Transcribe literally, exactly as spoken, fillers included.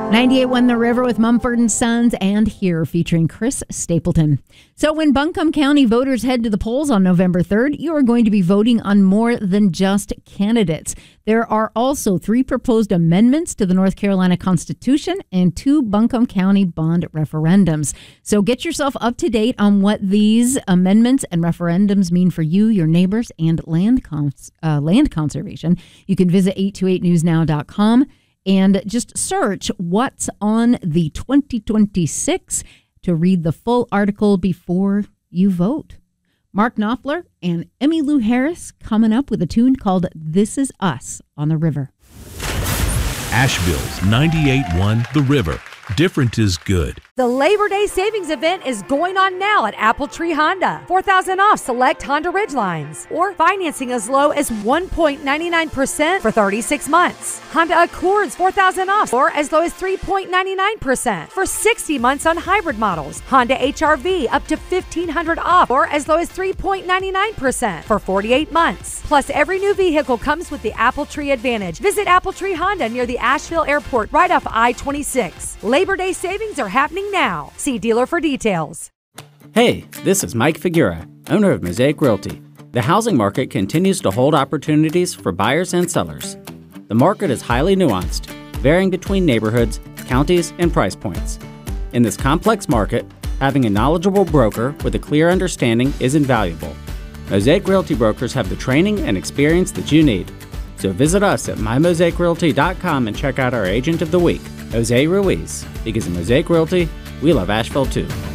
ninety-eight point one The River with Mumford and Sons, and Here featuring Chris Stapleton. So when Buncombe County voters head to the polls on November third, you are going to be voting on more than just candidates. There are also three proposed amendments to the North Carolina Constitution and two Buncombe County bond referendums. So get yourself up to date on what these amendments and referendums mean for you, your neighbors, and land cons- uh, land conservation. You can visit eight two eight news now dot com. And just search what's on the twenty twenty-six to read the full article before you vote. Mark Knopfler and Emmylou Harris coming up with a tune called This Is Us on the River. Asheville's ninety-eight point one The River. Different is good. The Labor Day Savings Event is going on now at Apple Tree Honda. four thousand dollars off select Honda Ridgelines. Or financing as low as one point nine nine percent for thirty-six months. Honda Accords four thousand dollars off or as low as three point nine nine percent for sixty months on hybrid models. Honda H R V up to fifteen hundred dollars off or as low as three point nine nine percent for forty-eight months. Plus, every new vehicle comes with the Apple Tree Advantage. Visit Apple Tree Honda near the Asheville Airport right off I twenty-six. Labor Day savings are happening now. See dealer for details. Hey, this is Mike Figura, owner of Mosaic Realty. The housing market continues to hold opportunities for buyers and sellers. The market is highly nuanced, varying between neighborhoods, counties, and price points. In this complex market, having a knowledgeable broker with a clear understanding is invaluable. Mosaic Realty brokers have the training and experience that you need. So visit us at my mosaic realty dot com and check out our agent of the week, Jose Ruiz. Because in Mosaic Realty, we love Asheville too.